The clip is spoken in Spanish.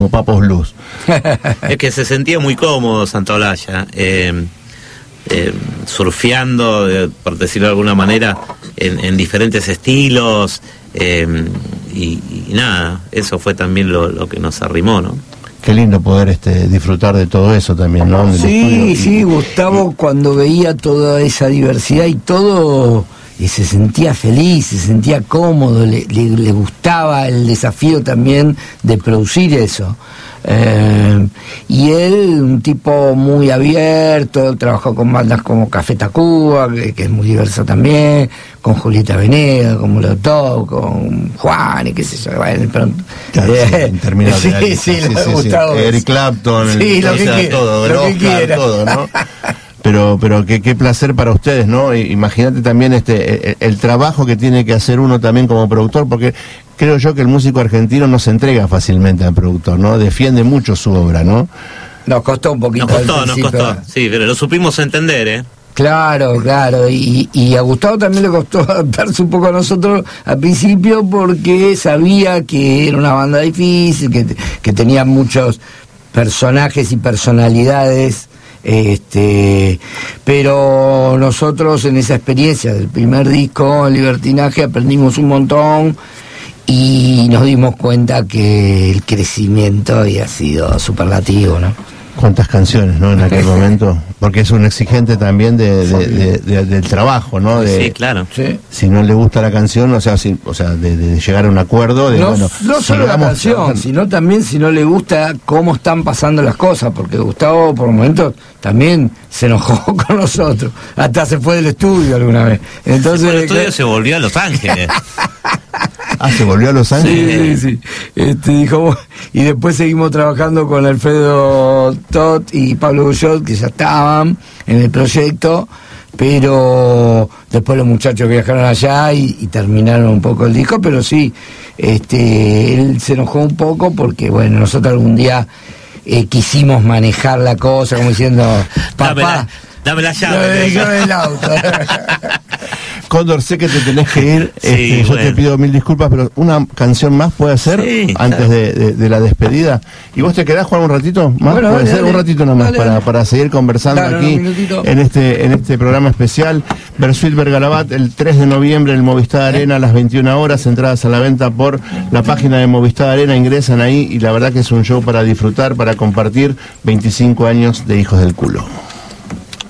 como Papos Blues. Es que se sentía muy cómodo Santaolalla, surfeando, por decirlo de alguna manera, en diferentes estilos, y nada, eso fue también lo que nos arrimó, ¿no? Qué lindo poder disfrutar de todo eso también, ¿no? Sí, Gustavo cuando veía toda esa diversidad y todo, y se sentía feliz, se sentía cómodo, le gustaba el desafío también de producir eso. Y él, un tipo muy abierto, trabajó con bandas como Café Tacuba, que es muy diversa también, con Julieta Venegas, con Molotov, con Juan, y qué sé yo, pronto. Claro, interminable. Sí, Gustavo. Eric Clapton, sí, lo que todo, lo que quiera. Todo, ¿no? Pero qué placer para ustedes, ¿no? Imagínate también el trabajo que tiene que hacer uno también como productor, porque creo yo que el músico argentino no se entrega fácilmente al productor, ¿no? Defiende mucho su obra, ¿no? Nos costó un poquito. Nos costó, sí, pero lo supimos entender, ¿eh? Claro, y a Gustavo también le costó adaptarse un poco a nosotros al principio porque sabía que era una banda difícil, que tenía muchos personajes y personalidades, pero nosotros en esa experiencia del primer disco, Libertinaje, aprendimos un montón y nos dimos cuenta que el crecimiento había sido superlativo, ¿no? ¿Cuántas canciones, no? En aquel momento, porque es un exigente también del trabajo, ¿no? Sí, claro. Sí. Si no le gusta la canción, de llegar a un acuerdo. No solo la canción, sino también si no le gusta cómo están pasando las cosas, porque Gustavo por momentos también se enojó con nosotros, hasta se fue del estudio alguna vez. Entonces, se fue del estudio, se volvió a Los Ángeles. ¿Se volvió a Los Ángeles? Sí. Dijo, y después seguimos trabajando con Alfredo Tot y Pablo Guyot, que ya estaban en el proyecto, pero después los muchachos viajaron allá y terminaron un poco el disco, pero sí, él se enojó un poco porque, bueno, nosotros algún día quisimos manejar la cosa, como diciendo, papá, dame la llave. Dame el auto. Cóndor, sé que te tenés que ir, Sí, yo te pido mil disculpas, pero una canción más puede ser antes de la despedida. ¿Y vos te quedás, Juan, un ratito más? Bueno, puede ser dale, un ratito nomás para seguir conversando aquí en este programa especial. Bersuit Vergarabat, el 3 de noviembre en el Movistar Arena a las 21 horas, entradas a la venta por la página de Movistar Arena, ingresan ahí y la verdad que es un show para disfrutar, para compartir 25 años de Hijos del Culo.